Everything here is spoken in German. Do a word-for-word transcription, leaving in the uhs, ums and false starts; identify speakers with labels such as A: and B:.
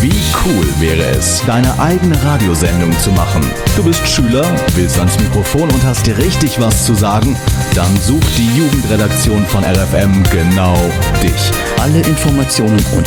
A: Wie cool wäre es, deine eigene Radiosendung zu machen? Du bist Schüler, willst ans Mikrofon und hast dir richtig was zu sagen? Dann sucht die Jugendredaktion von R F M genau dich.
B: Alle Informationen und